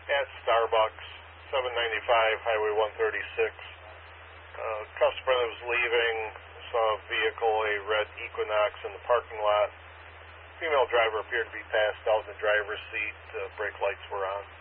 at Starbucks, 795 Highway 136. Customer that was leaving saw a vehicle, a red Equinox, in the parking lot. Female driver appeared to be passed out in the driver's seat. Brake lights were on.